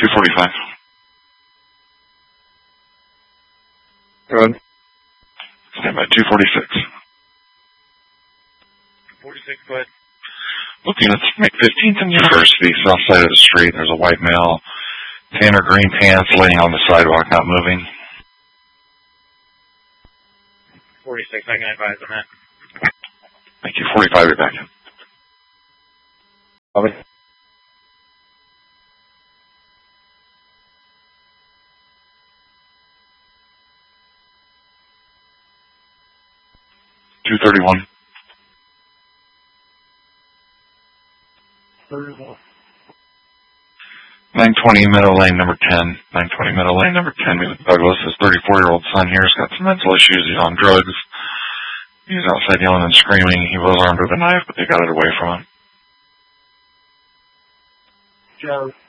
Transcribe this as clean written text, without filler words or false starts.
245. Good. Stand by 246. 46, go ahead. Looking at McFifteenth and University, south side of the street. There's a white male, tan or green pants, laying on the sidewalk, not moving. 46, I can advise on that. Thank you. 45, you're back. Copy. $231. 920 Meadow Lane, number 10. 920 Meadow Lane, number 10. Douglas, his 34-year-old son here has got some mental issues. He's on drugs. He's outside yelling and screaming. He was armed with a knife, but they got it away from him. Joe.